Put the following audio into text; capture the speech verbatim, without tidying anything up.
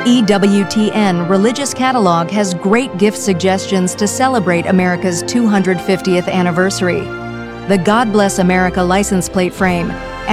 E W T N Religious Catalog has great gift suggestions to celebrate America's two hundred fiftieth anniversary. The God Bless America license plate frame